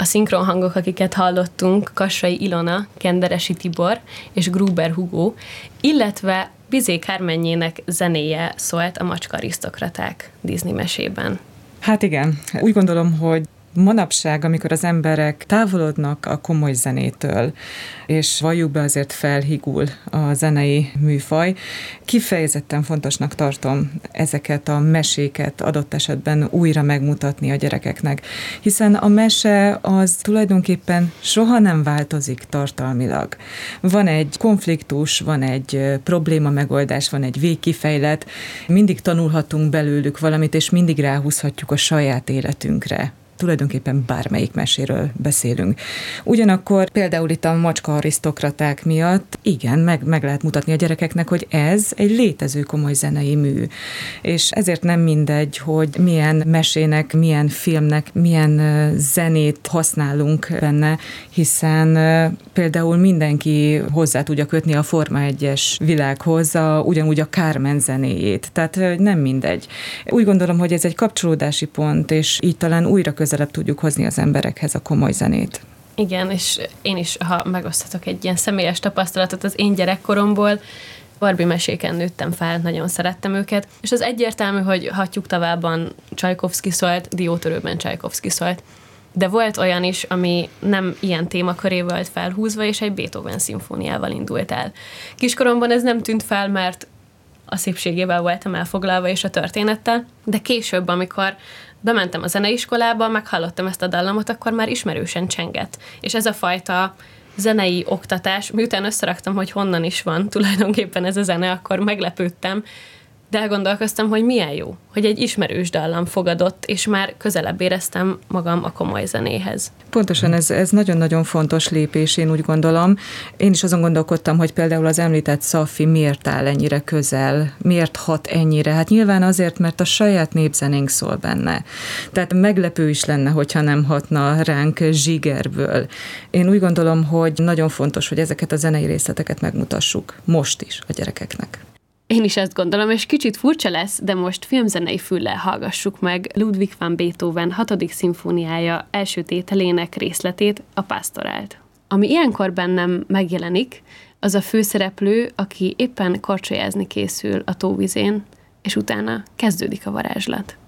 A szinkronhangok, akiket hallottunk, Kassai Ilona, Kenderesi Tibor és Gruber Hugo, illetve Bizé Kármennyének zenéje szólt a Macska Arisztokraták Disney mesében. Hát igen, úgy gondolom, hogy manapság, amikor az emberek távolodnak a komoly zenétől, és valljuk be, azért felhigul a zenei műfaj, kifejezetten fontosnak tartom ezeket a meséket adott esetben újra megmutatni a gyerekeknek, hiszen a mese az tulajdonképpen soha nem változik tartalmilag. Van egy konfliktus, van egy probléma megoldás, van egy végkifejlet, mindig tanulhatunk belőlük valamit, és mindig ráhúzhatjuk a saját életünkre. Tulajdonképpen bármelyik meséről beszélünk. Ugyanakkor például itt a Macska Arisztokraták miatt igen, meg lehet mutatni a gyerekeknek, hogy ez egy létező komoly zenei mű. És ezért nem mindegy, hogy milyen mesének, milyen filmnek, milyen zenét használunk benne, hiszen például mindenki hozzá tudja kötni a Forma 1-es világhoz, ugyanúgy a Carmen zenéjét. Tehát nem mindegy. Úgy gondolom, hogy ez egy kapcsolódási pont, és így talán újra közelebb tudjuk hozni az emberekhez a komoly zenét. Igen, és én is, ha megosztatok egy ilyen személyes tapasztalatot az én gyerekkoromból, Barbie meséken nőttem fel, nagyon szerettem őket, és az egyértelmű, hogy Hattyúk tavában Csajkovszki szólt, Diótörőben Csajkovszki szólt. De volt olyan is, ami nem ilyen témaköré volt felhúzva, és egy Beethoven szimfóniával indult el. Kiskoromban ez nem tűnt fel, mert a szépségével voltam elfoglalva és a történettel, de később, amikor bementem a zeneiskolába, meghallottam ezt a dallamot, akkor már ismerősen csengett. És ez a fajta zenei oktatás, miután összeraktam, hogy honnan is van tulajdonképpen ez a zene, akkor meglepődtem, de elgondolkoztam, hogy milyen jó, hogy egy ismerős dallam fogadott, és már közelebb éreztem magam a komoly zenéhez. Pontosan ez nagyon-nagyon fontos lépés, én úgy gondolom. Én is azon gondolkodtam, hogy például az említett Szaffi miért áll ennyire közel, miért hat ennyire. Hát nyilván azért, mert a saját népzenénk szól benne. Tehát meglepő is lenne, hogyha nem hatna ránk zsigerből. Én úgy gondolom, hogy nagyon fontos, hogy ezeket a zenei részleteket megmutassuk most is a gyerekeknek. Én is ezt gondolom, és kicsit furcsa lesz, de most filmzenei füllel hallgassuk meg Ludwig van Beethoven 6. szimfóniája első tételének részletét, a Pastorált. Ami ilyenkor bennem megjelenik, az a főszereplő, aki éppen korcsolyázni készül a tóvizén, és utána kezdődik a varázslat.